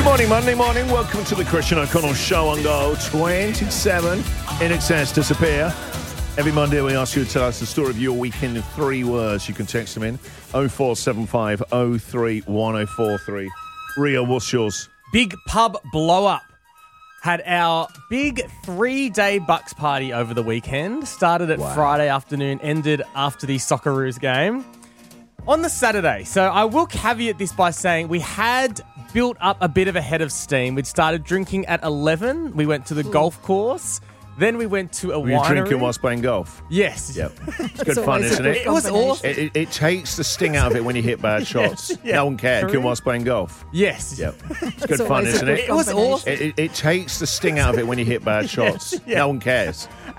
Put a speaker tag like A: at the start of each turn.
A: Morning, Monday morning. Welcome to the Christian O'Connell Show on Go. 27 in excess disappear. Every Monday we ask you to tell us the story of your weekend in 3 words. You can text them in 0475 03 1043. Rio, what's yours?
B: Big pub blow up. Had our big 3-day Bucks party over the weekend. Started at Friday afternoon, ended after the Socceroos game on the Saturday. So I will caveat this by saying we had built up a bit of a head of steam. We'd started drinking at 11. We went to the golf course. Then we went to a
A: Were you
B: winery.
A: drinking whilst playing golf?
B: Yes.
A: Yep. It's good fun, isn't it?
B: It was awesome.
A: It takes the sting out of it when you hit bad shots.
B: Yeah.
A: No one cared whilst playing golf.
B: Yes.
A: Yep. It's good fun, isn't it?
B: It was awesome.
A: It takes the sting out of it when you hit bad shots.
B: Yeah.
A: No one cares.